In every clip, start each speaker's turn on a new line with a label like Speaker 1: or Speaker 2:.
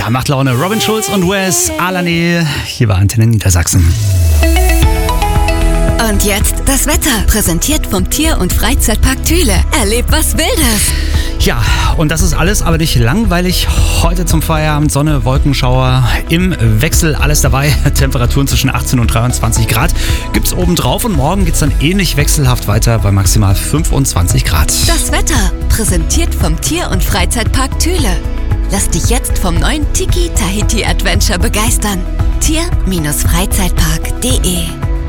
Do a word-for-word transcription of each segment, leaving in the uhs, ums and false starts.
Speaker 1: Ja, macht Laune. Robin Schulz und Wes Alane. Hier war Antenne Niedersachsen.
Speaker 2: Und jetzt das Wetter, präsentiert vom Tier- und Freizeitpark Thüle. Erlebt was Wildes.
Speaker 1: Ja, und das ist alles aber nicht langweilig. Heute zum Feierabend Sonne, Wolkenschauer, im Wechsel alles dabei. Temperaturen zwischen achtzehn und dreiundzwanzig Grad gibt's obendrauf und morgen geht's dann ähnlich wechselhaft weiter bei maximal fünfundzwanzig Grad.
Speaker 2: Das Wetter, präsentiert vom Tier- und Freizeitpark Thüle. Lass dich jetzt vom neuen Tiki Tahiti Adventure begeistern. Tier-Freizeitpark punkt de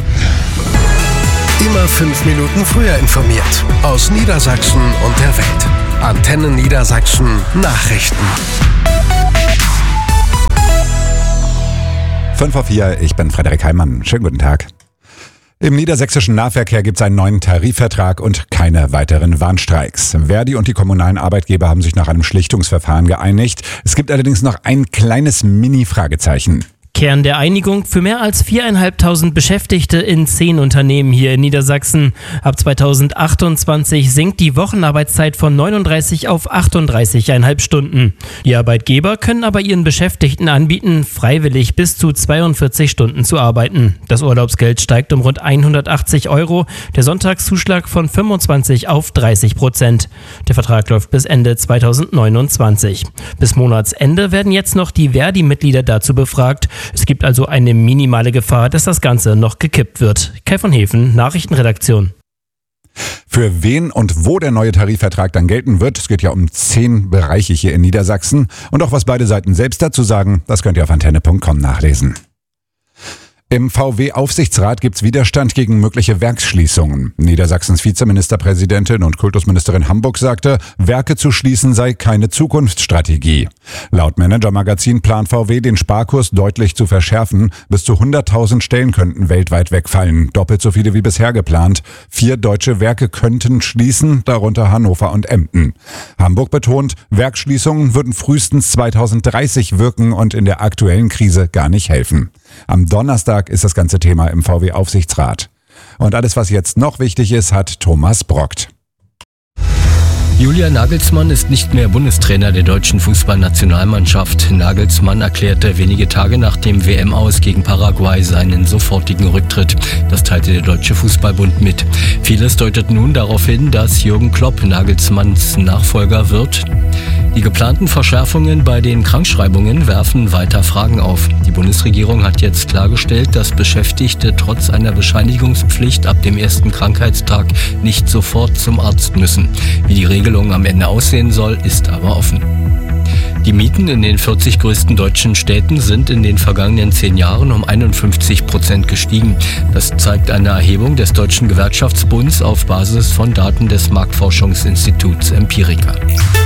Speaker 3: Immer fünf Minuten früher informiert. Aus Niedersachsen und der Welt. Antenne Niedersachsen Nachrichten.
Speaker 4: fünf vor vier, ich bin Frederik Heimann. Schönen guten Tag. Im niedersächsischen Nahverkehr gibt es einen neuen Tarifvertrag und keine weiteren Warnstreiks. Verdi und die kommunalen Arbeitgeber haben sich nach einem Schlichtungsverfahren geeinigt. Es gibt allerdings noch ein kleines Mini-Fragezeichen.
Speaker 5: Kern der Einigung für mehr als viertausendfünfhundert Beschäftigte in zehn Unternehmen hier in Niedersachsen. Ab zweitausendachtundzwanzig sinkt die Wochenarbeitszeit von neununddreißig auf achtunddreißig Komma fünf Stunden. Die Arbeitgeber können aber ihren Beschäftigten anbieten, freiwillig bis zu zweiundvierzig Stunden zu arbeiten. Das Urlaubsgeld steigt um rund hundertachtzig Euro, der Sonntagszuschlag von fünfundzwanzig auf dreißig Prozent. Der Vertrag läuft bis Ende zweitausendneunundzwanzig. Bis Monatsende werden jetzt noch die Verdi-Mitglieder dazu befragt. Es gibt also eine minimale Gefahr, dass das Ganze noch gekippt wird. Kai von Hefen, Nachrichtenredaktion.
Speaker 4: Für wen und wo der neue Tarifvertrag dann gelten wird, es geht ja um zehn Bereiche hier in Niedersachsen. Und auch was beide Seiten selbst dazu sagen, das könnt ihr auf antenne punkt com nachlesen. Im V W-Aufsichtsrat gibt's Widerstand gegen mögliche Werksschließungen. Niedersachsens Vizeministerpräsidentin und Kultusministerin Hamburg sagte, Werke zu schließen sei keine Zukunftsstrategie. Laut Manager-Magazin plant V W, den Sparkurs deutlich zu verschärfen. Bis zu hunderttausend Stellen könnten weltweit wegfallen, doppelt so viele wie bisher geplant. Vier deutsche Werke könnten schließen, darunter Hannover und Emden. Hamburg betont, Werksschließungen würden frühestens zweitausenddreißig wirken und in der aktuellen Krise gar nicht helfen. Am Donnerstag ist das ganze Thema im V W-Aufsichtsrat. Und alles, was jetzt noch wichtig ist, hat Thomas Brockt.
Speaker 6: Julian Nagelsmann ist nicht mehr Bundestrainer der deutschen Fußballnationalmannschaft. Nagelsmann erklärte wenige Tage nach dem W M-Aus gegen Paraguay seinen sofortigen Rücktritt. Das teilte der Deutsche Fußballbund mit. Vieles deutet nun darauf hin, dass Jürgen Klopp Nagelsmanns Nachfolger wird. Die geplanten Verschärfungen bei den Krankschreibungen werfen weiter Fragen auf. Die Bundesregierung hat jetzt klargestellt, dass Beschäftigte trotz einer Bescheinigungspflicht ab dem ersten Krankheitstag nicht sofort zum Arzt müssen. Wie die Regelung am Ende aussehen soll, ist aber offen. Die Mieten in den vierzig größten deutschen Städten sind in den vergangenen zehn Jahren um einundfünfzig Prozent gestiegen. Das zeigt eine Erhebung des Deutschen Gewerkschaftsbunds auf Basis von Daten des Marktforschungsinstituts Empirica.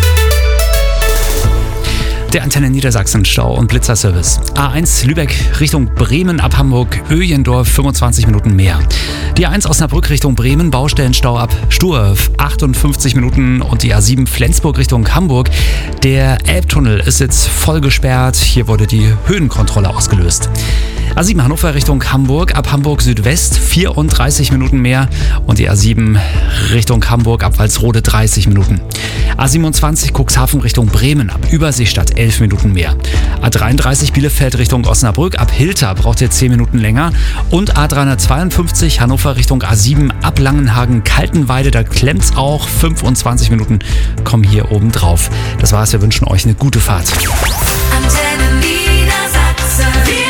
Speaker 1: Der Antenne Niedersachsen Stau- und Blitzerservice. A eins Lübeck Richtung Bremen ab Hamburg, Öjendorf fünfundzwanzig Minuten mehr. Die A eins Osnabrück Richtung Bremen, Baustellenstau ab Sturf achtundfünfzig Minuten und die A sieben Flensburg Richtung Hamburg. Der Elbtunnel ist jetzt voll gesperrt, hier wurde die Höhenkontrolle ausgelöst. A sieben Hannover Richtung Hamburg, ab Hamburg Südwest vierunddreißig Minuten mehr und die A sieben Richtung Hamburg ab Walsrode dreißig Minuten. A siebenundzwanzig Cuxhaven Richtung Bremen, ab Überseestadt elf Minuten mehr. A dreiunddreißig Bielefeld Richtung Osnabrück, ab Hilter braucht ihr zehn Minuten länger und A dreihundertzweiundfünfzig Hannover Richtung A sieben, ab Langenhagen Kaltenweide, da klemmt's auch, fünfundzwanzig Minuten kommen hier oben drauf. Das war's, wir wünschen euch eine gute Fahrt.
Speaker 2: Antenne Niedersachsen.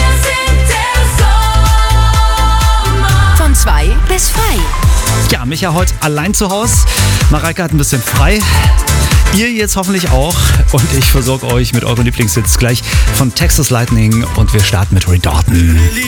Speaker 2: Von zwei bis frei.
Speaker 1: Ja, Micha heute allein zu Hause. Mareike hat ein bisschen frei. Ihr jetzt hoffentlich auch. Und ich versorge euch mit euren Lieblingshits gleich von Texas Lightning. Und wir starten mit Ray Dalton.